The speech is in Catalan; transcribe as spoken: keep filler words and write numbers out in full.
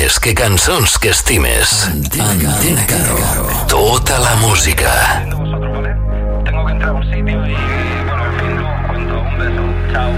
més que cançons que estimes. Antena Caro. Tota la música. Tengo que entrar a un sitio y bueno, en fin, luego os cuento. Un beso. Chao.